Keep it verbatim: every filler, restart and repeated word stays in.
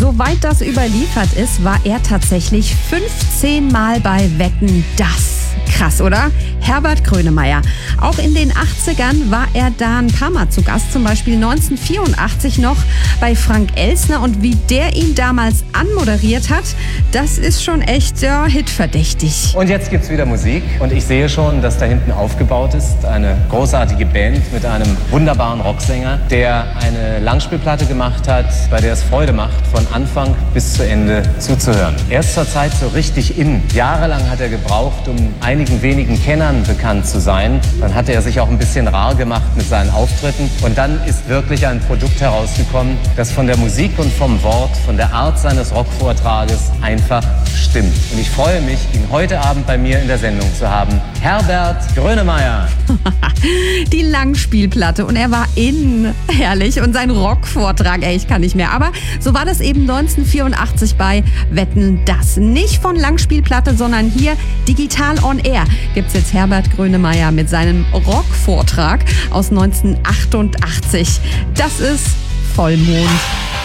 Soweit das überliefert ist, war er tatsächlich fünfzehn Mal bei Wetten, dass. Krass, oder? Herbert Grönemeyer. Auch in den achtzigern war er da ein paar Mal zu Gast, zum Beispiel neunzehnhundertvierundachtzig noch bei Frank Elstner. Und wie der ihn damals anmoderiert hat, das ist schon echt ja, hitverdächtig. Und jetzt gibt's wieder Musik und ich sehe schon, dass da hinten aufgebaut ist. Eine großartige Band mit einem wunderbaren Rocksänger, der eine Langspielplatte gemacht hat, bei der es Freude macht, von Anfang bis zu Ende zuzuhören. Er ist zurzeit so richtig in. Jahrelang hat er gebraucht, um einigen wenigen Kennern bekannt zu sein. Dann hatte er sich auch ein bisschen rar gemacht mit seinen Auftritten. Und dann ist wirklich ein Produkt herausgekommen, das von der Musik und vom Wort, von der Art seines Rockvortrages einfach stimmt. Und ich freue mich, ihn heute Abend bei mir in der Sendung zu haben. Herbert Grönemeyer. Die Langspielplatte und er war in. Herrlich. Und sein Rockvortrag, ey, ich kann nicht mehr. Aber so war das eben neunzehnhundertvierundachtzig bei Wetten, dass. Nicht von Langspielplatte, sondern hier digital on air gibt's jetzt Herbert Grönemeyer mit seinem Rockvortrag aus neunzehnhundertachtundachtzig. Das ist Vollmond.